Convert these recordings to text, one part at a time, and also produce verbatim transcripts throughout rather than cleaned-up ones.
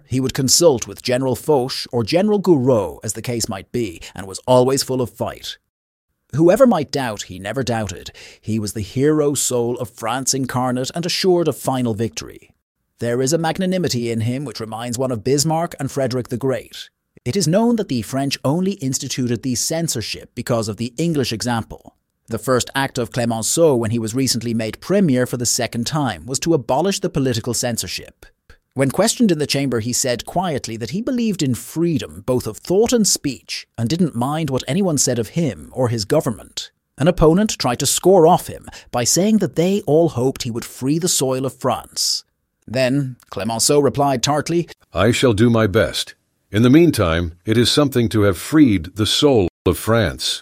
he would consult with General Foch or General Gouraud, as the case might be, and was always full of fight. Whoever might doubt, he never doubted. He was the hero soul of France incarnate and assured of final victory. There is a magnanimity in him which reminds one of Bismarck and Frederick the Great. It is known that the French only instituted the censorship because of the English example. The first act of Clemenceau when he was recently made premier for the second time was to abolish the political censorship. When questioned in the chamber, he said quietly that he believed in freedom both of thought and speech and didn't mind what anyone said of him or his government. An opponent tried to score off him by saying that they all hoped he would free the soil of France. Then Clemenceau replied tartly, "I shall do my best. In the meantime, it is something to have freed the soul of France."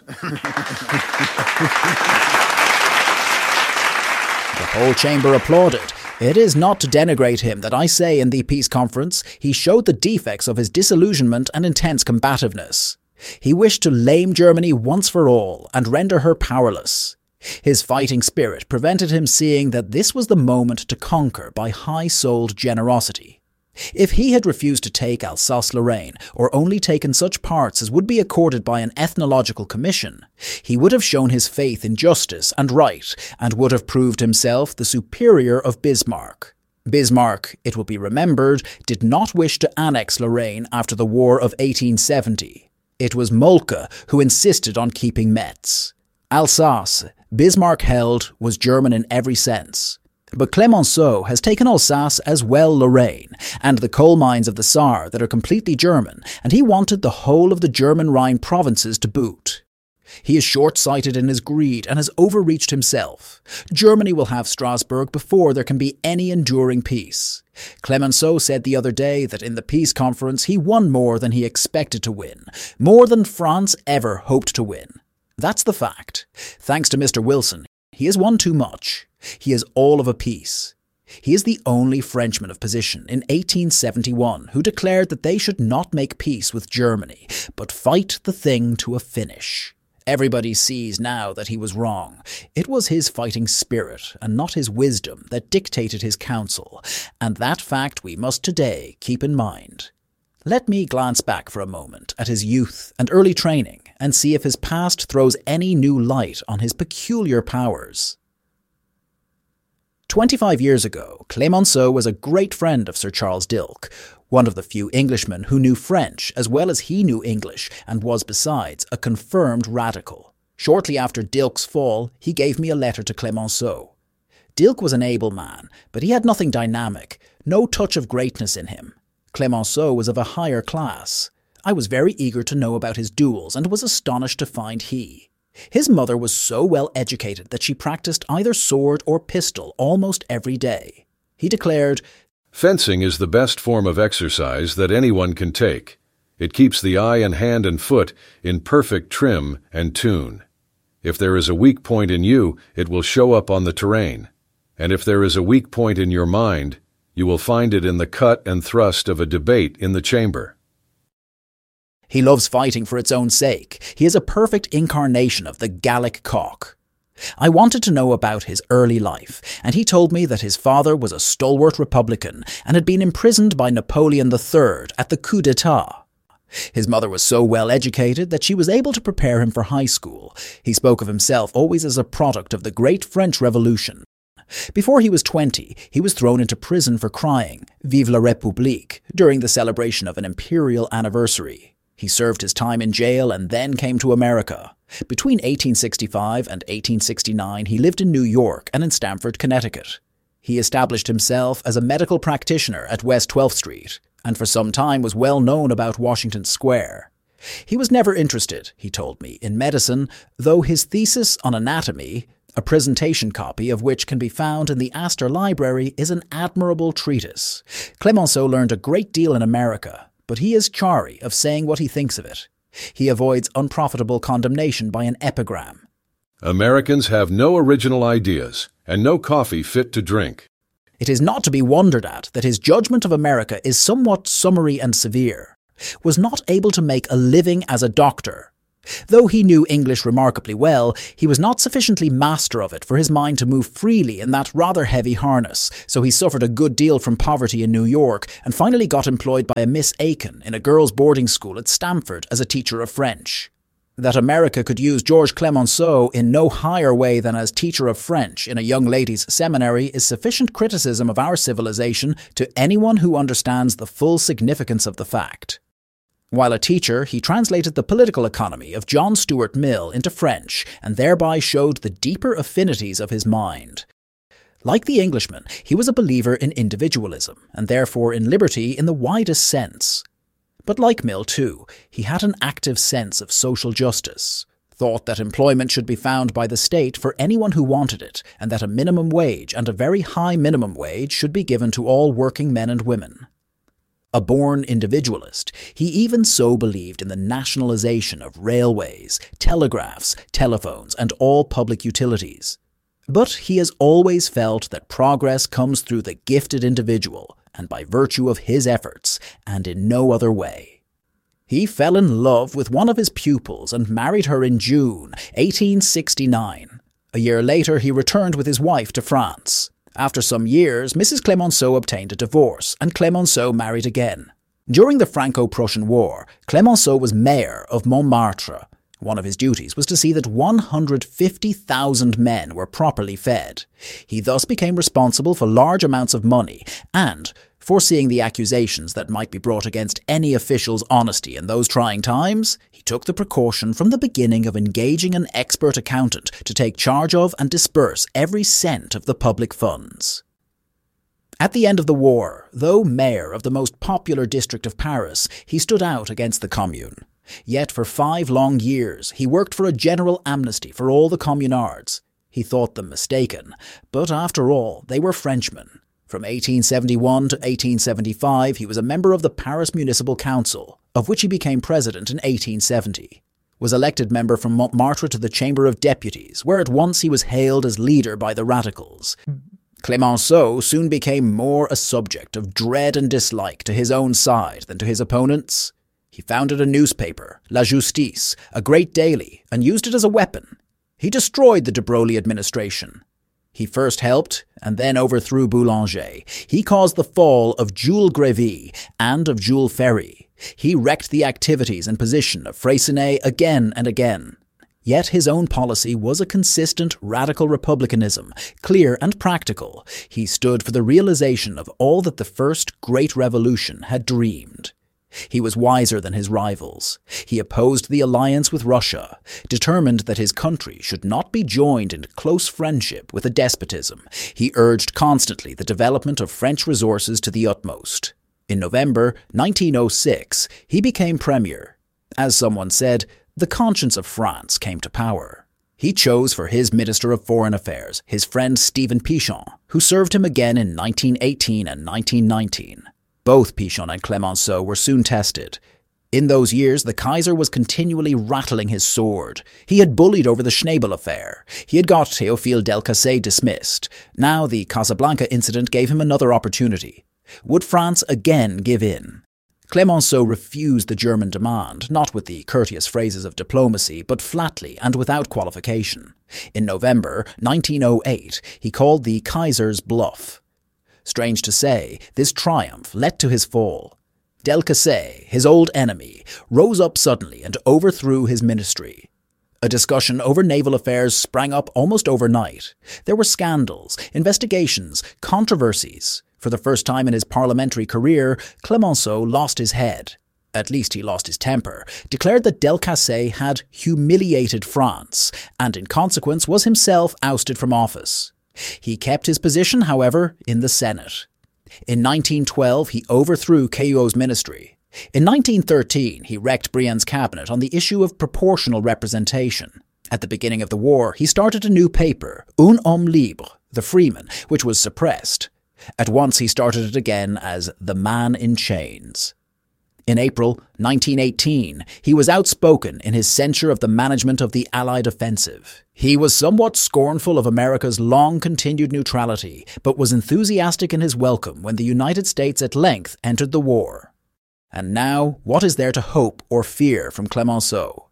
The whole chamber applauded. It is not to denigrate him that I say in the peace conference he showed the defects of his disillusionment and intense combativeness. He wished to lame Germany once for all and render her powerless. His fighting spirit prevented him seeing that this was the moment to conquer by high-souled generosity. If he had refused to take Alsace-Lorraine, or only taken such parts as would be accorded by an ethnological commission, he would have shown his faith in justice and right, and would have proved himself the superior of Bismarck. Bismarck, it will be remembered, did not wish to annex Lorraine after the War of eighteen seventy. It was Moltke who insisted on keeping Metz. Alsace, Bismarck held, was German in every sense. But Clemenceau has taken Alsace as well Lorraine, and the coal mines of the Saar that are completely German, and he wanted the whole of the German Rhine provinces to boot. He is short-sighted in his greed and has overreached himself. Germany will have Strasbourg before there can be any enduring peace. Clemenceau said the other day that in the peace conference he won more than he expected to win, more than France ever hoped to win. That's the fact. Thanks to Mister Wilson, he has won too much. He is all of a piece. He is the only Frenchman of position in eighteen seventy-one who declared that they should not make peace with Germany, but fight the thing to a finish. Everybody sees now that he was wrong. It was his fighting spirit and not his wisdom that dictated his counsel, and that fact we must today keep in mind. Let me glance back for a moment at his youth and early training and see if his past throws any new light on his peculiar powers. Twenty-five years ago, Clemenceau was a great friend of Sir Charles Dilke, one of the few Englishmen who knew French as well as he knew English and was, besides, a confirmed radical. Shortly after Dilke's fall, he gave me a letter to Clemenceau. Dilke was an able man, but he had nothing dynamic, no touch of greatness in him. Clemenceau was of a higher class. I was very eager to know about his duels and was astonished to find he. His mother was so well educated that she practiced either sword or pistol almost every day. He declared, "Fencing is the best form of exercise that anyone can take. It keeps the eye and hand and foot in perfect trim and tune. If there is a weak point in you, it will show up on the terrain. And if there is a weak point in your mind, you will find it in the cut and thrust of a debate in the chamber." He loves fighting for its own sake. He is a perfect incarnation of the Gallic cock. I wanted to know about his early life, and he told me that his father was a stalwart Republican and had been imprisoned by Napoleon the Third at the coup d'etat. His mother was so well educated that she was able to prepare him for high school. He spoke of himself always as a product of the great French Revolution. Before he was twenty, he was thrown into prison for crying "Vive la République" during the celebration of an imperial anniversary. He served his time in jail and then came to America. Between eighteen sixty-five and eighteen sixty-nine, he lived in New York and in Stamford, Connecticut. He established himself as a medical practitioner at West twelfth Street, and for some time was well known about Washington Square. He was never interested, he told me, in medicine, though his thesis on anatomy, a presentation copy of which can be found in the Astor Library, is an admirable treatise. Clemenceau learned a great deal in America, but he is chary of saying what he thinks of it. He avoids unprofitable condemnation by an epigram. "Americans have no original ideas, and no coffee fit to drink." It is not to be wondered at that his judgment of America is somewhat summary and severe. Was not able to make a living as a doctor. Though he knew English remarkably well, he was not sufficiently master of it for his mind to move freely in that rather heavy harness, so he suffered a good deal from poverty in New York and finally got employed by a Miss Aiken in a girls' boarding school at Stamford as a teacher of French. That America could use Georges Clemenceau in no higher way than as teacher of French in a young ladies' seminary is sufficient criticism of our civilization to anyone who understands the full significance of the fact. While a teacher, he translated the political economy of John Stuart Mill into French and thereby showed the deeper affinities of his mind. Like the Englishman, he was a believer in individualism and therefore in liberty in the widest sense. But like Mill too, he had an active sense of social justice, thought that employment should be found by the state for anyone who wanted it, and that a minimum wage and a very high minimum wage should be given to all working men and women. A born individualist, he even so believed in the nationalization of railways, telegraphs, telephones, and all public utilities. But he has always felt that progress comes through the gifted individual, and by virtue of his efforts, and in no other way. He fell in love with one of his pupils and married her in June eighteen sixty-nine. A year later he returned with his wife to France. After some years, Missus Clemenceau obtained a divorce, and Clemenceau married again. During the Franco-Prussian War, Clemenceau was mayor of Montmartre. One of his duties was to see that one hundred fifty thousand men were properly fed. He thus became responsible for large amounts of money and, foreseeing the accusations that might be brought against any official's honesty in those trying times, he took the precaution from the beginning of engaging an expert accountant to take charge of and disperse every cent of the public funds. At the end of the war, though mayor of the most popular district of Paris, he stood out against the Commune. Yet for five long years he worked for a general amnesty for all the communards. He thought them mistaken, but after all, they were Frenchmen. From eighteen seventy-one to eighteen seventy-five, he was a member of the Paris Municipal Council, of which he became president in eighteen seventy. Was elected member from Montmartre to the Chamber of Deputies, where at once he was hailed as leader by the radicals. Clemenceau soon became more a subject of dread and dislike to his own side than to his opponents. He founded a newspaper, La Justice, a great daily, and used it as a weapon. He destroyed the de Broglie administration. He first helped and then overthrew Boulanger. He caused the fall of Jules Grévy and of Jules Ferry. He wrecked the activities and position of Freycinet again and again. Yet his own policy was a consistent radical republicanism, clear and practical. He stood for the realization of all that the first great revolution had dreamed. He was wiser than his rivals. He opposed the alliance with Russia, determined that his country should not be joined in close friendship with a despotism. He urged constantly the development of French resources to the utmost. In November nineteen oh six, he became premier. As someone said, the conscience of France came to power. He chose for his Minister of Foreign Affairs his friend Stephen Pichon, who served him again in nineteen eighteen and nineteen nineteen. Both Pichon and Clemenceau were soon tested. In those years, the Kaiser was continually rattling his sword. He had bullied over the Schnabel affair. He had got Théophile Delcassé dismissed. Now the Casablanca incident gave him another opportunity. Would France again give in? Clemenceau refused the German demand, not with the courteous phrases of diplomacy, but flatly and without qualification. In November nineteen oh eight, he called the Kaiser's bluff. Strange to say, this triumph led to his fall. Delcassé, his old enemy, rose up suddenly and overthrew his ministry. A discussion over naval affairs sprang up almost overnight. There were scandals, investigations, controversies. For the first time in his parliamentary career, Clemenceau lost his head. At least he lost his temper, declared that Delcassé had humiliated France, and in consequence was himself ousted from office. He kept his position, however, in the Senate. In nineteen twelve, he overthrew Caillou's ministry. In nineteen thirteen, he wrecked Brienne's cabinet on the issue of proportional representation. At the beginning of the war, he started a new paper, Un Homme Libre, The Freeman, which was suppressed. At once he started it again as The Man in Chains. In April nineteen eighteen, he was outspoken in his censure of the management of the Allied offensive. He was somewhat scornful of America's long-continued neutrality, but was enthusiastic in his welcome when the United States at length entered the war. And now, what is there to hope or fear from Clemenceau?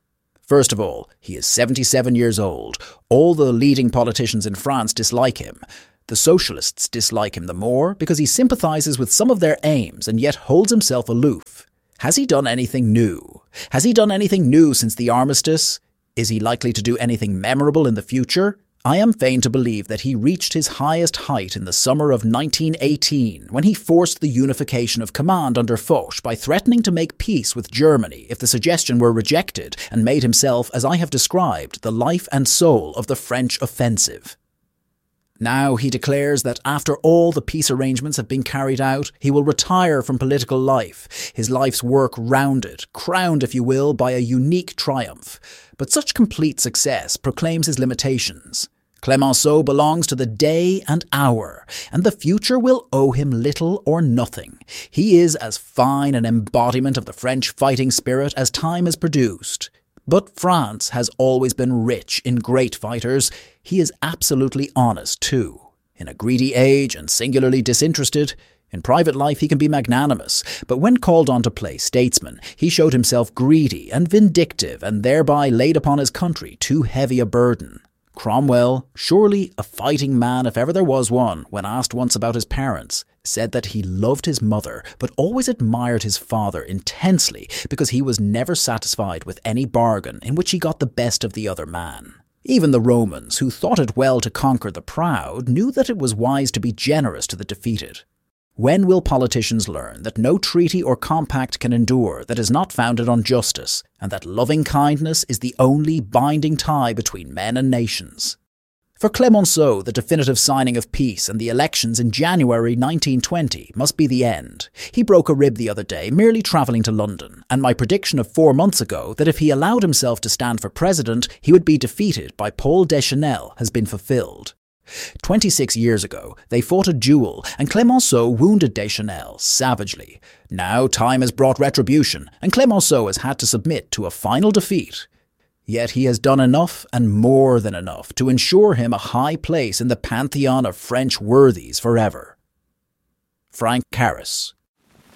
First of all, he is seventy-seven years old. All the leading politicians in France dislike him. The socialists dislike him the more because he sympathises with some of their aims and yet holds himself aloof. Has he done anything new? Has he done anything new since the armistice? Is he likely to do anything memorable in the future? I am fain to believe that he reached his highest height in the summer of nineteen eighteen when he forced the unification of command under Foch by threatening to make peace with Germany if the suggestion were rejected, and made himself, as I have described, the life and soul of the French offensive. Now he declares that after all the peace arrangements have been carried out, he will retire from political life, his life's work rounded, crowned if you will, by a unique triumph. But such complete success proclaims his limitations. Clemenceau belongs to the day and hour, and the future will owe him little or nothing. He is as fine an embodiment of the French fighting spirit as time has produced. But France has always been rich in great fighters. He is absolutely honest, too. In a greedy age and singularly disinterested, in private life he can be magnanimous, but when called on to play statesman, he showed himself greedy and vindictive and thereby laid upon his country too heavy a burden. Cromwell, surely a fighting man if ever there was one, when asked once about his parents, said that he loved his mother but always admired his father intensely because he was never satisfied with any bargain in which he got the best of the other man. Even the Romans, who thought it well to conquer the proud, knew that it was wise to be generous to the defeated. When will politicians learn that no treaty or compact can endure that is not founded on justice, and that loving kindness is the only binding tie between men and nations? For Clemenceau, the definitive signing of peace and the elections in January nineteen twenty must be the end. He broke a rib the other day merely travelling to London, and my prediction of four months ago that if he allowed himself to stand for president, he would be defeated by Paul Deschanel has been fulfilled. Twenty-six years ago, they fought a duel, and Clemenceau wounded Deschanel savagely. Now time has brought retribution, and Clemenceau has had to submit to a final defeat. Yet he has done enough and more than enough to ensure him a high place in the pantheon of French worthies forever. Frank Karras.